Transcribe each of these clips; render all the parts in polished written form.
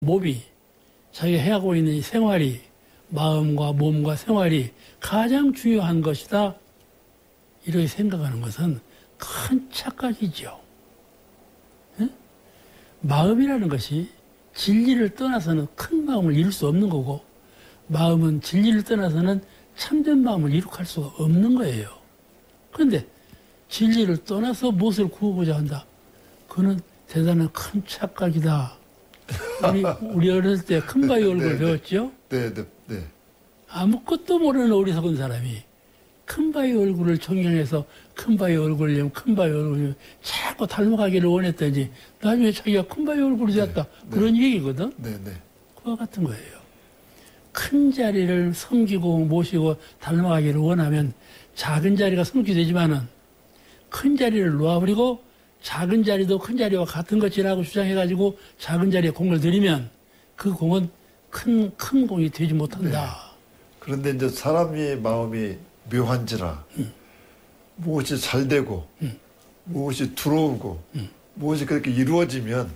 몸이 자기가 해하고 있는 이 생활이 마음과 몸과 생활이 가장 중요한 것이다. 이렇게 생각하는 것은 큰 착각이죠. 예? 마음이라는 것이 진리를 떠나서는 큰 마음을 이룰 수 없는 거고 마음은 진리를 떠나서는 참된 마음을 이룩할 수가 없는 거예요. 그런데 진리를 떠나서 무엇을 구하고자 한다. 그거는 대단한 큰 착각이다. 우리 어렸을 때 큰바위 얼굴 배웠죠? 네. 아무것도 모르는 어리석은 사람이 큰바위 얼굴을 존경해서 큰바위 얼굴이면 큰바위 얼굴이면 자꾸 닮아가기를 원했더니 나중에 자기가 큰바위 얼굴이 됐다. 그런 얘기거든? 네. 그와 같은 거예요. 큰 자리를 섬기고 모시고 닮아가기를 원하면 작은 자리가 성취되지만은 큰 자리를 놓아버리고 작은 자리도 큰 자리와 같은 것이라고 주장해가지고 작은 자리에 공을 들이면 그 공은 큰 공이 되지 못한다. 네. 그런데 이제 사람의 마음이 묘한지라 무엇이 잘 되고 무엇이 들어오고 무엇이 그렇게 이루어지면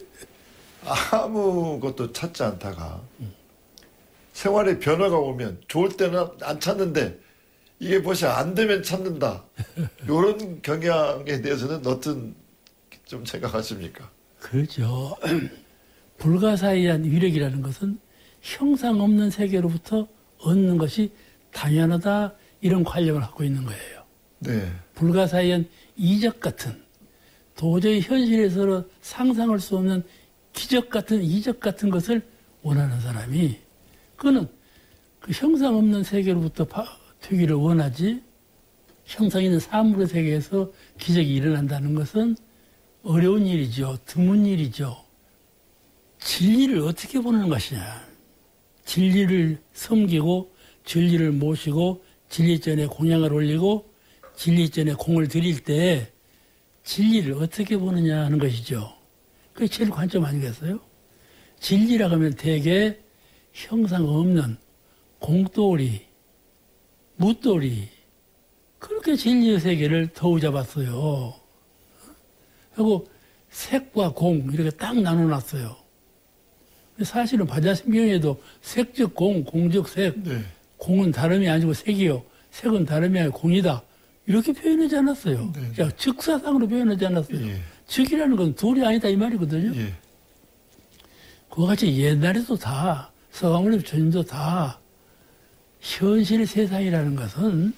아무것도 찾지 않다가 생활에 변화가 오면 좋을 때는 안 찾는데 이게 무엇이 안 되면 찾는다. 이런 경향에 대해서는 어떤 좀 생각하십니까? 그렇죠. 불가사의한 위력이라는 것은 형상 없는 세계로부터 얻는 것이 당연하다. 이런 관념을 갖고 있는 거예요. 네. 불가사의한 이적 같은 도저히 현실에서 상상할 수 없는 기적 같은 이적 같은 것을 원하는 사람이 그거는 그 형상 없는 세계로부터 되기를 원하지 형상 있는 사물의 세계에서 기적이 일어난다는 것은 어려운 일이죠. 드문 일이죠. 진리를 어떻게 보는 것이냐. 진리를 섬기고 진리를 모시고 진리전에 공양을 올리고 진리전에 공을 들일 때 진리를 어떻게 보느냐 하는 것이죠. 그게 제일 관점 아니겠어요? 진리라고 하면 대개 형상 없는 공돌이, 무돌이 그렇게 진리의 세계를 더우 잡았어요. 그리고 색과 공 이렇게 딱 나눠놨어요. 사실은 반야심경에도 색즉 공, 공즉 색. 네. 공은 다름이 아니고 색이요. 색은 다름이 아니고 공이다. 이렇게 표현하지 않았어요. 네. 즉사상으로 표현하지 않았어요. 예. 즉이라는 건 둘이 아니다 이 말이거든요. 예. 그와 같이 옛날에도 다 서가모니 부처님도 다 현실 세상이라는 것은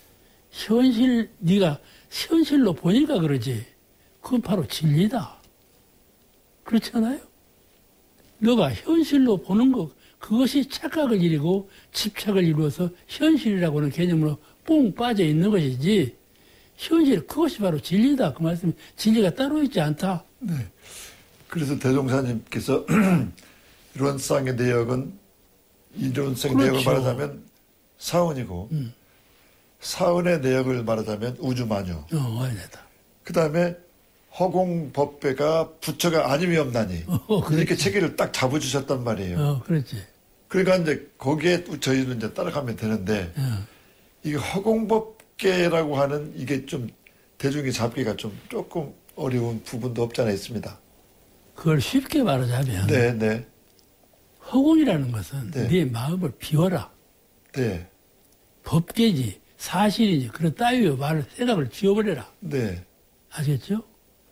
네가 현실로 보니까 그러지. 그건 바로 진리다. 그렇지 않아요? 너가 현실로 보는 것, 그것이 착각을 이루고 집착을 이루어서 현실이라고 하는 개념으로 뽕 빠져 있는 것이지, 현실, 그것이 바로 진리다. 그 말씀이 진리가 따로 있지 않다. 네. 그래서 대종사님께서 이론상의 내역은 이론상 그렇죠. 내역을 말하자면 사원이고 사원의 내역을 말하자면 우주만유. 맞다. 그 다음에 허공법배가 부처가 아님이 없나니 이렇게 체계를 딱 잡아주셨단 말이에요. 그렇지. 그러니까 이제 거기에 저희는 이제 따라가면 되는데 이게 허공법계라고 하는 이게 좀 대중이 잡기가 좀 조금 어려운 부분도 없지 않아 있습니다. 그걸 쉽게 말하자면 네. 허공이라는 것은 네. 네 마음을 비워라. 네. 법계지 사실이지 그런 따위의 말을 생각을 지워버려라. 네. 아시겠죠?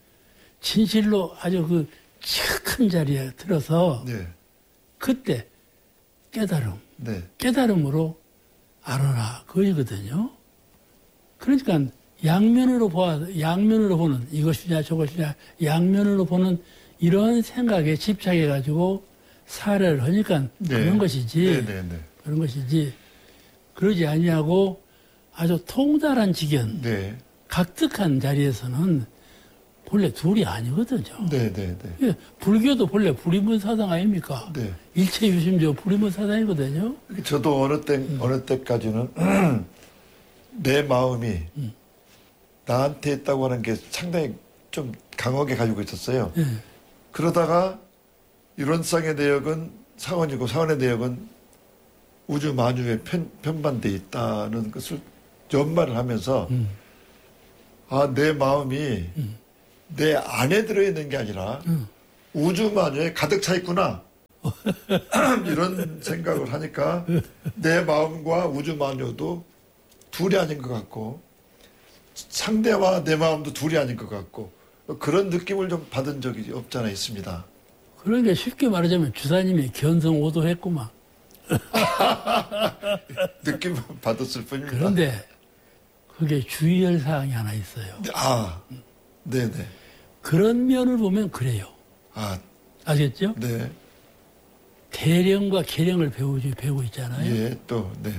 진실로 아주 그 큰 자리에 들어서 네. 그때 깨달음, 네. 깨달음으로 알아라 그거거든요. 그러니까 양면으로 보는 이것이냐 저것이냐 양면으로 보는 이런 생각에 집착해가지고 사례를 하니까 그런 것이지. 네. 그런 것이지. 그러지 아니하고 아주 통달한 지견, 네. 각득한 자리에서는 본래 둘이 아니거든요. 네. 예, 불교도 본래 불인분사상 아닙니까? 네. 일체유심조 불인분사상이거든요. 저도 어느 때까지는 내 마음이 나한테 있다고 하는 게 상당히 좀 강하게 가지고 있었어요. 예. 그러다가 이론상의 내역은 사원이고 사원의 내역은 우주 만유에 편반돼 있다는 것을 연말을 하면서 내 마음이 내 안에 들어있는 게 아니라 우주 만유에 가득 차 있구나. 이런 생각을 하니까 내 마음과 우주 만유도 둘이 아닌 것 같고 상대와 내 마음도 둘이 아닌 것 같고 그런 느낌을 좀 받은 적이 없잖아 있습니다. 그러니까 쉽게 말하자면 주사님이 견성오도했구만. 느낌을 받았을 뿐입니다. 그런데 그게 주의할 사항이 하나 있어요. 아, 네네. 그런 면을 보면 그래요. 아, 아시겠죠? 네. 대령과 계령을 배우고 있잖아요. 예, 또, 네.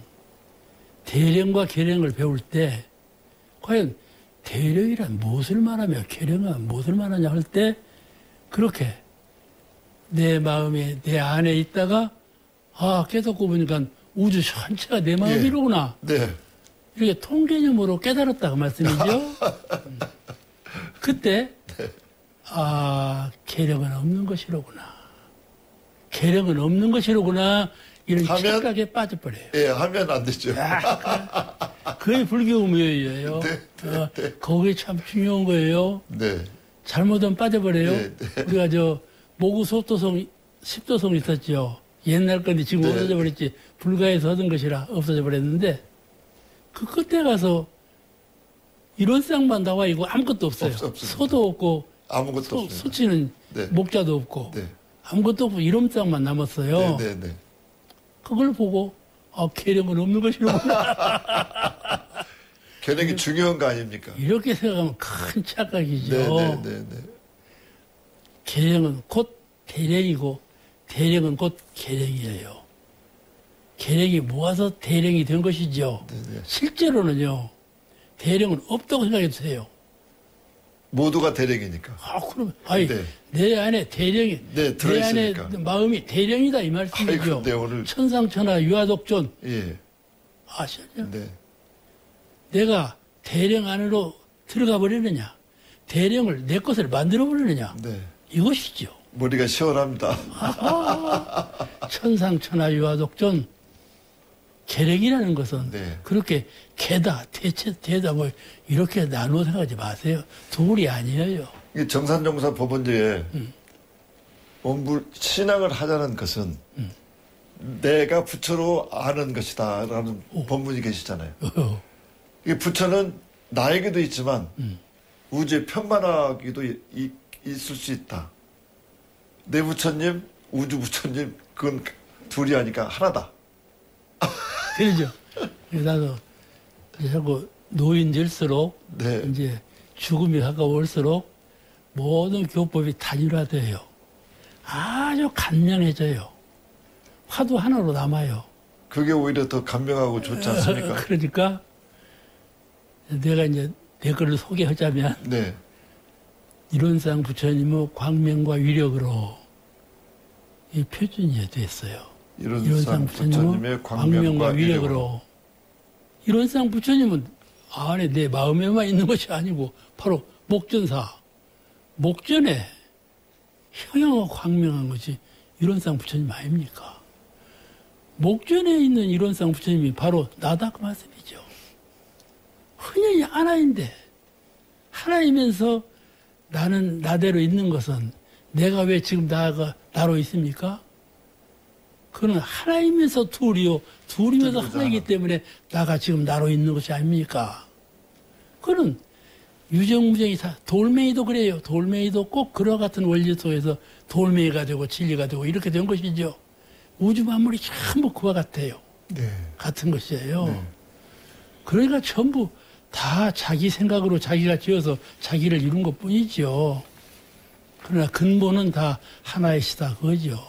대령과 계령을 배울 때 과연 대령이란 무엇을 말하며 계령은 무엇을 말하냐 할 때 그렇게 내 마음에 내 안에 있다가 깨닫고 보니까 우주 전체가 내 마음이로구나. 네. 이렇게 통개념으로 깨달았다고 말씀이죠. 그때 계령은 없는 것이로구나. 계령은 없는 것이로구나. 이런 착각에 빠져버려요. 예, 하면 안 되죠. 그게 불교 의미예요. 네. 거기 참 중요한 거예요. 네. 잘못하면 빠져버려요. 네. 우리가 모구 소도성, 십도성 있었죠. 옛날 건데 지금 네. 없어져 버렸지. 불가에서 얻은 것이라 없어져 버렸는데 그 끝에 가서 이런 쌍만 나와 있고 아무것도 없어요. 소도 없고 아무것도 없어요. 수치는 네. 목자도 없고 네. 아무것도 없고 이런 쌍만 남았어요. 네. 그걸 보고 계령은 없는 것이로구나. 계령이 중요한 거 아닙니까? 이렇게 생각하면 큰 착각이죠. 네. 계령은 곧 대령이고 대령은 곧 계령이에요. 계령이 모아서 대령이 된 것이죠. 네. 실제로는요. 대령은 없다고 생각해도 돼요. 모두가 대령이니까. 그럼 네. 내 안에 대령이 네, 내 안에 들어있으니까. 마음이 대령이다 이 말씀이죠. 아이고, 네, 오늘. 천상천하 유아독존 예. 아시죠? 네. 내가 대령 안으로 들어가 버리느냐, 대령을 내 것을 만들어 버리느냐, 네. 이것이죠. 머리가 시원합니다. 천상천하 유아독존 계령이라는 것은 네. 그렇게 개다, 대다 이렇게 나누어 생각하지 마세요. 둘이 아니에요. 이 정산정사 법원제에 신앙을 하자는 것은 내가 부처로 아는 것이다라는 법문이 계시잖아요. 이 부처는 나에게도 있지만 우주의 편만하기도 있을 수 있다. 내 부처님, 우주 부처님 그건 둘이 아니까 하나다. 그러죠. 나도 자꾸 노인 될수록 네. 이제 죽음이 가까울수록 모든 교법이 단일화돼요. 아주 간명해져요. 화두 하나로 남아요. 그게 오히려 더 감명하고 좋지 않습니까? 그러니까 내가 이제 내 글을 소개하자면 네. 이론상 부처님의 광명과 위력으로 이 표준이 됐어요. 이론상 부처님의 광명과 위력으로. 이론상 부처님은 안에 내 마음에만 있는 것이 아니고 바로 목전사, 목전에 형형하고 광명한 것이 이론상 부처님 아닙니까? 목전에 있는 이론상 부처님이 바로 나다 그 말씀이죠. 흔히 하나인데 하나이면서 나는 나대로 있는 것은 내가 왜 지금 나로 있습니까? 그는 하나이면서 둘이요. 둘이면서 하나이기 때문에 나가 지금 나로 있는 것이 아닙니까? 그는 유정무정이 다 돌멩이도 그래요. 돌멩이도 꼭 그와 같은 원리 속에서 돌멩이가 되고 진리가 되고 이렇게 된 것이죠. 우주 만물이 전부 그와 같아요. 네. 같은 것이에요. 네. 그러니까 전부 다 자기 생각으로 자기가 지어서 자기를 이룬 것뿐이죠. 그러나 근본은 다 하나이시다 그거죠.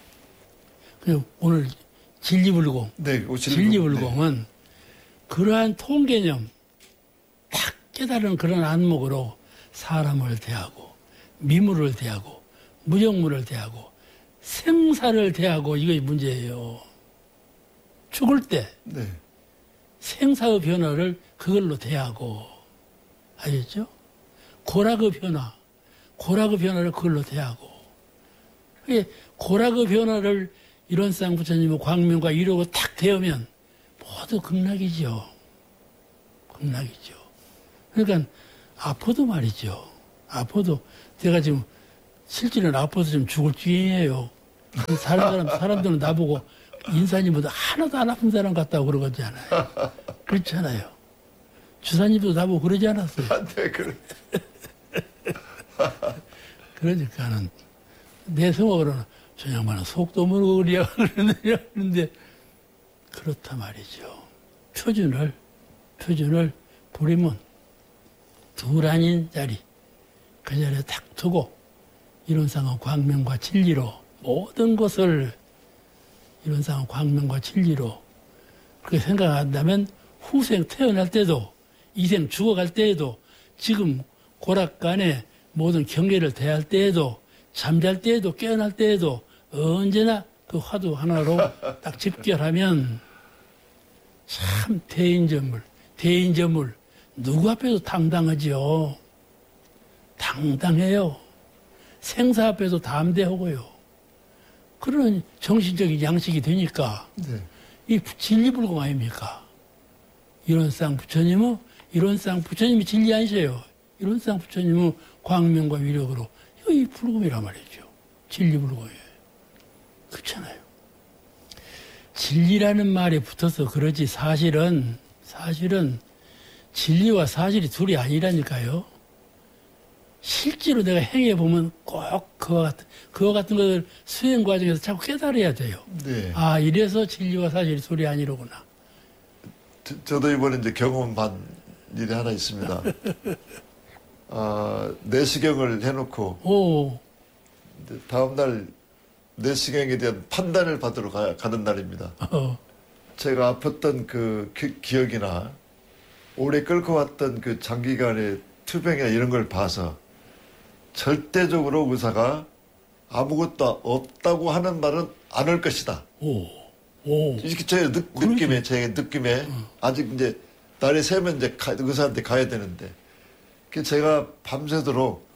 그리고 오늘 진리불공, 네, 진리불공은 그러한 통개념 딱 깨달은 그런 안목으로 사람을 대하고 미물을 대하고 무정물을 대하고 생사를 대하고 이게 문제예요. 죽을 때 네. 생사의 변화를 그걸로 대하고 알겠죠? 고락의 변화를 그걸로 대하고 고락의 변화를 이론상 부처님의 광명과 이루고 탁 대으면 모두 극락이죠. 극락이죠. 그러니까 아파도 말이죠. 아파도 제가 지금 실제로는 아파서 좀 죽을 중이에요. 사람들은 나보고 인사님보다 하나도 안 아픈 사람 같다고 그러잖아요. 그렇잖아요. 주사님도 나보고 그러지 않았어요. 네, 그래. 그러니까는 내 성업으로는 저 양반은 속도 모르고 그러는데 그렇단 말이죠. 표준을 부리면 둘 아닌 자리 그 자리에 딱 두고 이론상은 광명과 진리로 모든 것을 이론상은 광명과 진리로 그렇게 생각한다면 후생 태어날 때도 이생 죽어갈 때에도 지금 고락간에 모든 경계를 대할 때에도 잠잘 때에도 깨어날 때에도 언제나 그 화두 하나로 딱 집결하면 참 대인저물 누구 앞에도 당당하지요. 당당해요. 생사 앞에도 담대하고요. 그런 정신적인 양식이 되니까 네. 이 진리불공 아닙니까? 이론상 부처님이 진리 아니세요. 이론상 부처님은 광명과 위력으로 이 불공이란 말이죠. 진리불공이에요. 그렇잖아요. 진리라는 말이 붙어서 그러지 사실은 진리와 사실이 둘이 아니라니까요. 실제로 내가 행해보면 꼭 그와 같은 것을 수행 과정에서 자꾸 깨달아야 돼요. 네. 아, 이래서 진리와 사실이 둘이 아니로구나. 저도 이번에 이제 경험한 일이 하나 있습니다. 내시경을 해놓고 다음날 내시경에 대한 판단을 받으러 가는 날입니다. 제가 아팠던 그 기억이나 오래 끌고 왔던 그 장기간의 투병이나 이런 걸 봐서 절대적으로 의사가 아무것도 없다고 하는 말은 안 할 것이다. 이렇게 제 느낌에 아직 이제 날이 새면 이제 의사한테 가야 되는데 제가 밤새도록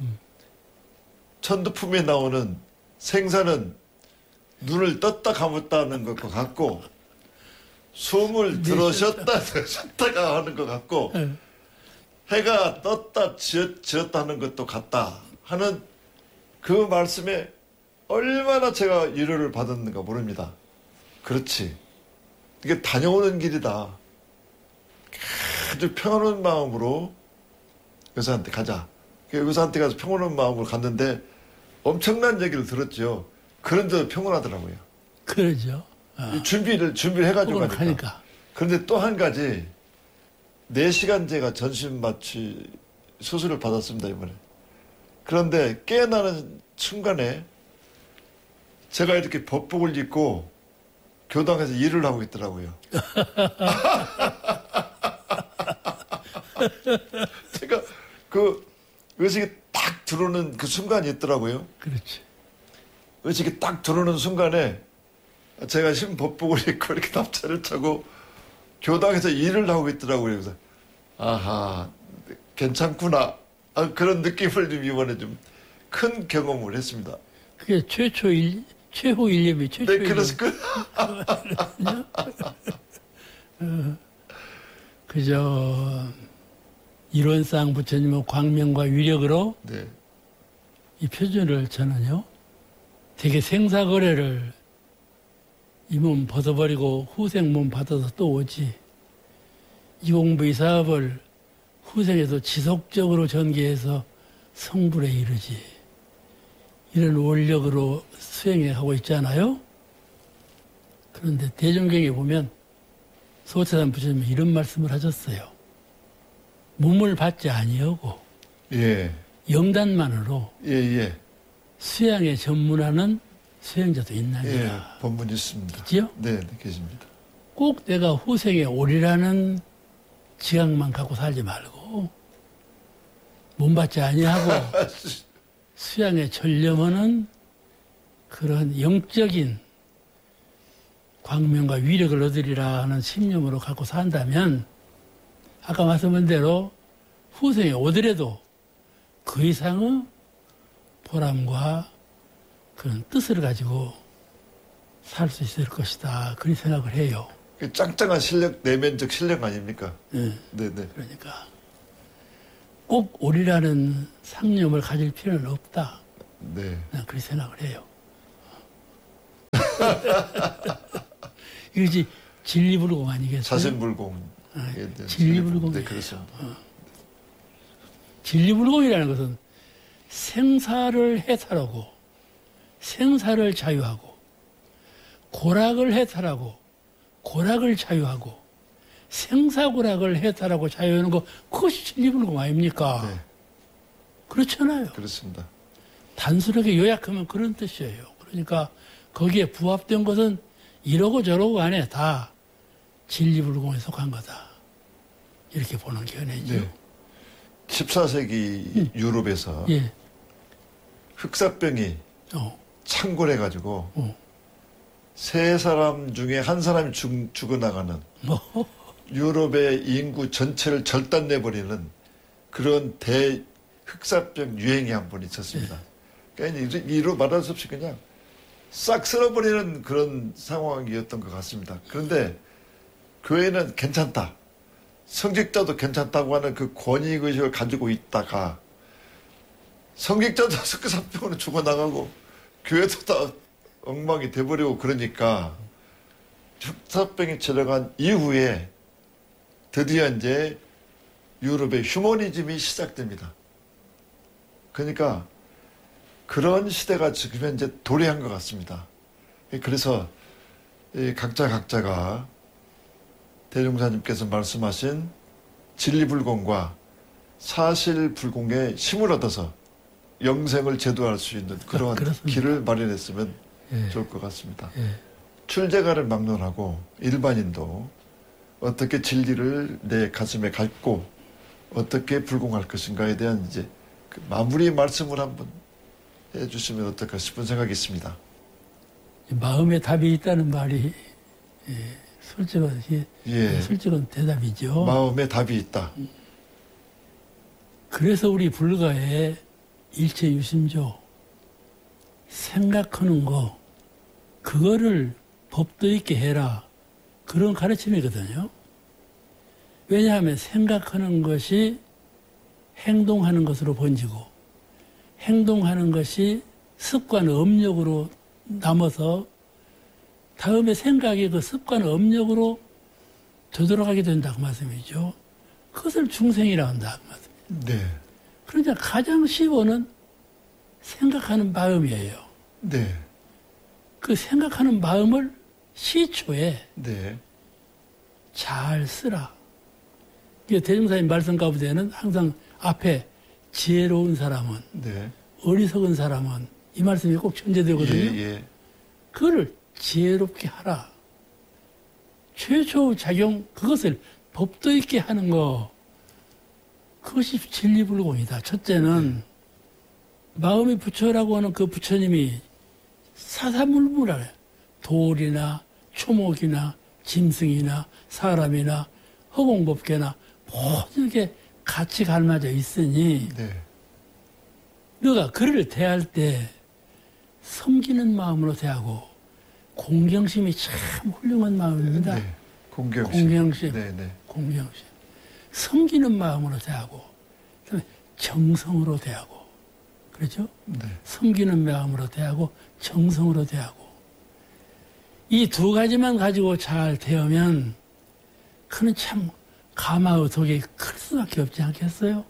천두품에 나오는 생사는 눈을 떴다 감았다는 것 같고 숨을 들어 쉬었다가 하는 것 같고 해가 떴다 지었다 하는 것도 같다 하는 그 말씀에 얼마나 제가 위로를 받았는가 모릅니다. 그렇지. 이게 다녀오는 길이다. 아주 평안한 마음으로 의사한테 가자. 의사한테 가서 평온한 마음으로 갔는데 엄청난 얘기를 들었죠. 그런데도 평온하더라고요. 그러죠. 준비를 해가지고 가니까. 그런데 또 한 가지 4시간 제가 전신 마취 수술을 받았습니다, 이번에. 그런데 깨어나는 순간에 제가 이렇게 법복을 입고 교당에서 일을 하고 있더라고요. 제가 그 의식이 딱 들어오는 그 순간이 있더라고요. 그렇지. 의식이 딱 들어오는 순간에 제가 신법복을 입고 이렇게 납차를 차고 교당에서 일을 하고 있더라고요. 그래서 아하 괜찮구나. 그런 느낌을 좀 이번에 좀 큰 경험을 했습니다. 그게 최후 일념이 최초. 네, 그래서 그저 이론상 부처님은 광명과 위력으로 네. 이 표준을 저는요 되게 생사거래를 이 몸 벗어버리고 후생 몸 받아서 또 오지 이 공부 이 사업을 후생에도 지속적으로 전개해서 성불에 이르지 이런 원력으로 수행해 가고 있잖아요. 그런데 대종경에 보면 소차산 부처님이 이런 말씀을 하셨어요. 몸을 받지 아니하고 예. 영단만으로 예. 수양에 전문하는 수행자도 있나니라. 예, 본문 있습니다. 있지요? 네, 계십니다. 꼭 내가 후생에 오리라는 지각만 갖고 살지 말고 몸 받지 아니하고 수양에 전념하는 그런 영적인 광명과 위력을 얻으리라 하는 신념으로 갖고 산다면 아까 말씀한 대로 후생에 오더라도 그 이상의 보람과 그런 뜻을 가지고 살 수 있을 것이다. 그런 생각을 해요. 짱짱한 실력, 내면적 실력 아닙니까? 네. 네네. 그러니까 꼭 오리라는 상념을 가질 필요는 없다. 네. 그런 생각을 해요. 이것이 진리불공 아니겠어요? 자생불공. 진리불공. 네, 그렇습니다. 진리불공이라는 것은 생사를 해탈하고 생사를 자유하고 고락을 해탈하고 고락을 자유하고 생사고락을 해탈하고 자유하는 거 그것이 진리불공 아닙니까? 네. 그렇잖아요. 그렇습니다. 단순하게 요약하면 그런 뜻이에요. 그러니까 거기에 부합된 것은 이러고 저러고 간에 다 진리불공에 속한 거다. 이렇게 보는 견해죠. 네. 14세기 유럽에서 예. 흑사병이 창궐해가지고 어. 세 사람 중에 한 사람이 죽어나가는 뭐 유럽의 인구 전체를 절단내버리는 그런 흑사병 유행이 한 번 있었습니다. 그러니까 이로 말할 수 없이 그냥 싹 쓸어버리는 그런 상황이었던 것 같습니다. 그런데 교회는 괜찮다. 성직자도 괜찮다고 하는 그 권위의식을 가지고 있다가 성직자도 흑사병으로 죽어나가고 교회도 다 엉망이 돼버리고 그러니까 흑사병이 지나간 이후에 드디어 이제 유럽의 휴머니즘이 시작됩니다. 그러니까 그런 시대가 지금 현재 도래한 것 같습니다. 그래서 각자가 대종사님께서 말씀하신 진리불공과 사실불공의 힘을 얻어서 영생을 제도할 수 있는 그러한 길을 마련했으면 좋을 것 같습니다. 출제가를 막론하고 일반인도 어떻게 진리를 내 가슴에 갖고 어떻게 불공할 것인가에 대한 이제 그 마무리 말씀을 한번 해주시면 어떨까 싶은 생각이 있습니다. 마음에 답이 있다는 말이 솔직한 대답이죠. 마음에 답이 있다. 그래서 우리 불가의 일체유심조 생각하는 거 그거를 법도 있게 해라 그런 가르침이거든요. 왜냐하면 생각하는 것이 행동하는 것으로 번지고 행동하는 것이 습관 업력으로 남아서 다음에 생각이 그 습관 업력으로 되돌아가게 된다고 말씀이죠. 그것을 중생이라 한다 그 말씀이죠. 네. 그러니까 가장 쉬워는 생각하는 마음이에요. 네. 그 생각하는 마음을 시초에 네. 잘 쓰라. 대종사님 말씀 가운데는 항상 앞에 지혜로운 사람은, 네. 어리석은 사람은 이 말씀이 꼭 전제되거든요. 예. 그거를 지혜롭게 하라. 최초 작용 그것을 법도 있게 하는 거 그것이 진리불공이다. 첫째는 마음의 부처라고 하는 그 부처님이 사사물물하래. 돌이나 초목이나 짐승이나 사람이나 허공법계나 모든 게 같이 갈맞아 있으니 네. 너가 그를 대할 때 섬기는 마음으로 대하고 공경심이 참 훌륭한 마음입니다. 네. 공경심. 네. 공경심. 섬기는 마음으로 대하고 정성으로 대하고 그렇죠? 네. 섬기는 마음으로 대하고 정성으로 대하고 이 두 가지만 가지고 잘 대하면 그는 참 가마의독이 클 수밖에 없지 않겠어요?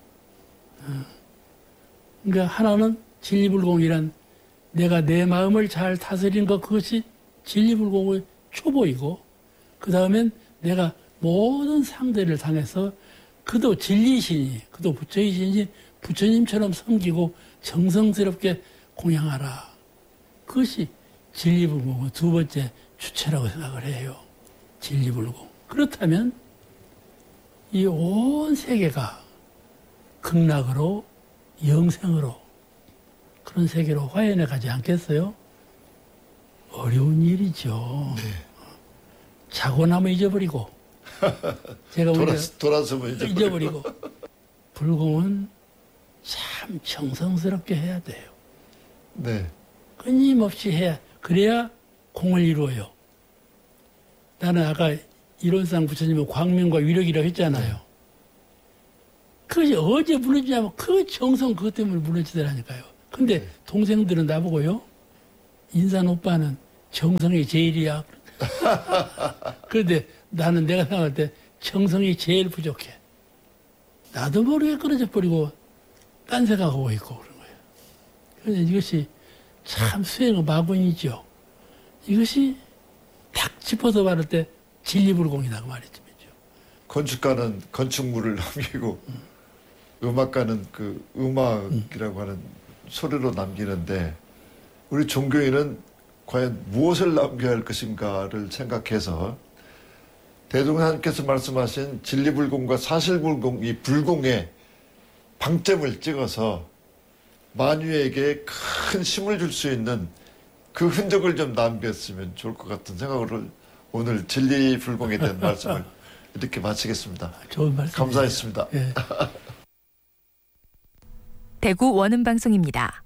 그러니까 하나는 진리불공이란 내가 내 마음을 잘 다스린 것 그것이 진리불공의 초보이고 그 다음엔 내가 모든 상대를 당해서 그도 진리시니 그도 부처이시니 부처님처럼 섬기고 정성스럽게 공양하라. 그것이 진리불공의 두 번째 주체라고 생각을 해요. 진리불공. 그렇다면 이 온 세계가 극락으로 영생으로 그런 세계로 화연해 가지 않겠어요? 어려운 일이죠. 네. 자고 나면 잊어버리고 제가 돌아서면 잊어버리고 불공은 참 정성스럽게 해야 돼요. 네. 끊임없이 해야 그래야 공을 이루어요. 나는 아까 이론상 부처님은 광명과 위력이라고 했잖아요. 네. 그것이 어제 무너지냐면 그 정성 그것 때문에 무너지더라니까요. 근데 네. 동생들은 나보고요. 인산 오빠는 정성이 제일이야. 그런데 나는 내가 생각할 때 정성이 제일 부족해. 나도 모르게 끊어져 버리고 딴 생각하고 있고 그런 거예요. 그런데 이것이 참 수행의 마군이죠. 이것이 딱 짚어서 말할 때 진리불공이라고 말했죠. 건축가는 건축물을 남기고 음악가는 그 음악이라고 하는 소리로 남기는데 우리 종교인은 과연 무엇을 남겨야 할 것인가를 생각해서 대종사님께서 말씀하신 진리불공과 사실불공, 이 불공의 방점을 찍어서 만유에게 큰 힘을 줄 수 있는 그 흔적을 좀 남겼으면 좋을 것 같은 생각을 오늘 진리불공에 대한 말씀을 이렇게 마치겠습니다. 좋은 말씀. 감사했습니다. 예. 대구 원음방송입니다.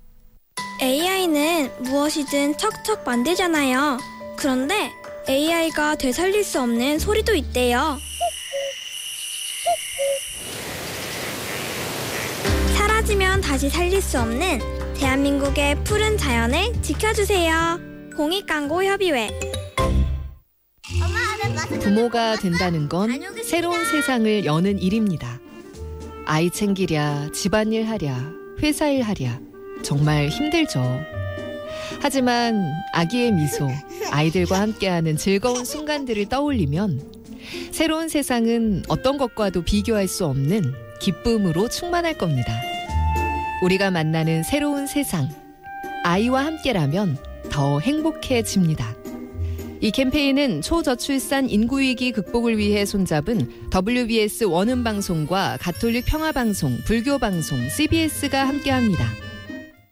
AI는 무엇이든 척척 만들잖아요. 그런데 AI가 되살릴 수 없는 소리도 있대요. 사라지면 다시 살릴 수 없는 대한민국의 푸른 자연을 지켜주세요. 공익광고협의회. 부모가 된다는 건 새로운 세상을 여는 일입니다. 아이 챙기랴, 집안일 하랴, 회사일 하랴 정말 힘들죠. 하지만 아기의 미소, 아이들과 함께하는 즐거운 순간들을 떠올리면 새로운 세상은 어떤 것과도 비교할 수 없는 기쁨으로 충만할 겁니다. 우리가 만나는 새로운 세상, 아이와 함께라면 더 행복해집니다. 이 캠페인은 초저출산 인구위기 극복을 위해 손잡은 WBS 원음방송과 가톨릭 평화방송, 불교방송, CBS가 함께합니다.